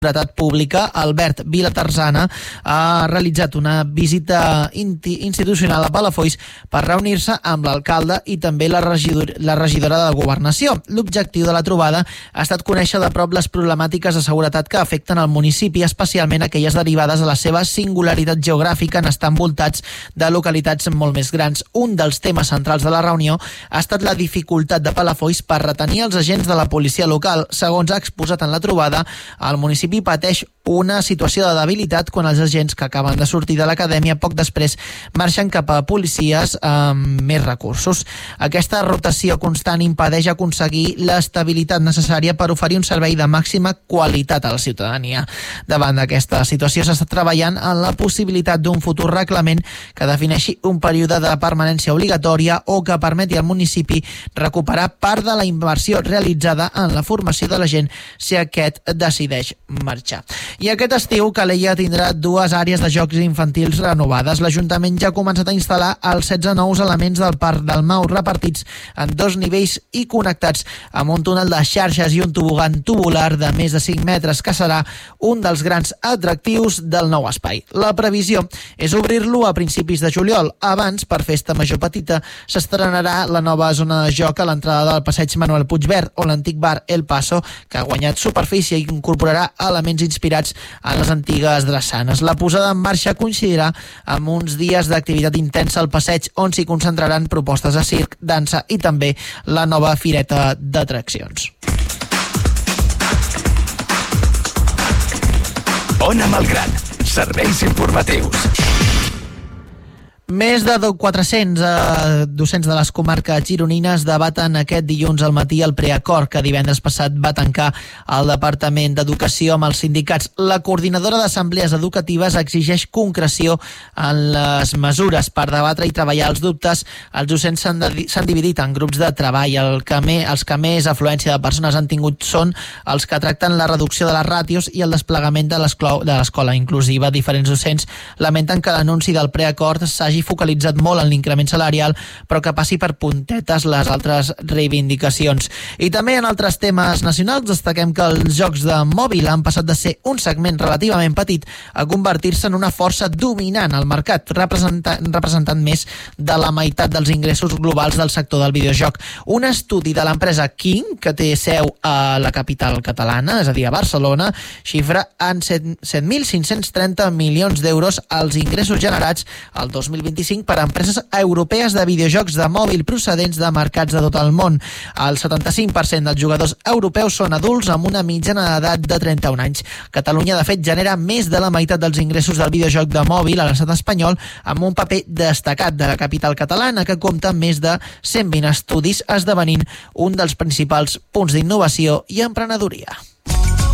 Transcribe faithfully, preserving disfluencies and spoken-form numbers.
Seguretat Pública, Albert Vilatarzana, ha realitzat una visita institucional a Palafolls per reunir-se amb l'alcalde i també la, regidor, la regidora de Governació. L'objectiu de la trobada ha estat conèixer de prop les problemàtiques de seguretat que afecten el municipi, especialment aquelles derivades de la seva singularitat geogràfica en estar envoltats de localitats molt més grans. Un dels temes centrals de la reunió ha estat la dificultat de Palafolls per retenir els agents de la policia local. Segons ha exposat en la trobada, el municipi pateix una situació de debilitat quan els agents que acaben de sortir de l'acadèmia poc després marxen cap a policies amb més recursos. Aquesta rotació constant impedeix aconseguir l'estabilitat necessària per oferir un servei de màxima qualitat a la ciutadania. Davant d'aquesta situació s'està treballant en la possibilitat d'un futur reglament que defineixi un període de permanència obligatòria o que permeti al municipi recuperar part de la inversió realitzada en la formació de la gent si aquest decideix marxar. I aquest estiu Calella tindrà dues àrees de jocs infantils renovades. L'Ajuntament ja ha començat a instal·lar els setze nous elements del Parc del Mau repartits en dos nivells i connectats amb un túnel de xarxes i un tobogan tubular de més de cinc metres que serà un dels grans atractius del nou espai. La previsió és obrir-lo a principis de juliol. Abans, per Festa Major Petita, s'estrenarà la nova zona de joc a l'entrada del passeig Manuel Puigverd o l'antic bar El Paso, que ha guanyat superfície i incorporarà elements inspirats en les antigues drassanes. La posada en marxa coincidirà amb uns dies d'activitat intensa al passeig on s'hi concentraran propostes de circ, dansa i també la nova fireta d'atraccions. Ona Malgrat, serveis informatius. Més de quatre-cents eh, docents de les comarques gironines debaten aquest dilluns al matí el preacord que divendres passat va tancar el Departament d'Educació amb els sindicats. La coordinadora d'assemblees educatives exigeix concreció en les mesures per debatre i treballar els dubtes. Els docents s'han, de, s'han dividit en grups de treball. El que me, els que més afluència de persones han tingut són els que tracten la reducció de les ràtios i el desplegament de l'escola inclusiva. Diferents docents lamenten que l'anunci del preacord s'hagi focalitzat molt en l'increment salarial, però que passi per puntetes les altres reivindicacions. I també en altres temes nacionals destaquem que els jocs de mòbil han passat de ser un segment relativament petit a convertir-se en una força dominant al mercat, representant, representant més de la meitat dels ingressos globals del sector del videojoc. Un estudi de l'empresa King, que té seu a la capital catalana, és a dir, a Barcelona, xifra en set mil cinc-cents trenta milions d'euros els ingressos generats al dos mil vint-i-cinc per empreses europees de videojocs de mòbil procedents de mercats de tot el món. El setanta-cinc per cent dels jugadors europeus són adults amb una mitjana d'edat de trenta-un anys. Catalunya, de fet, genera més de la meitat dels ingressos del videojoc de mòbil a l'estat espanyol, amb un paper destacat de la capital catalana, que compta amb més de cent vint estudis, esdevenint un dels principals punts d'innovació i emprenedoria.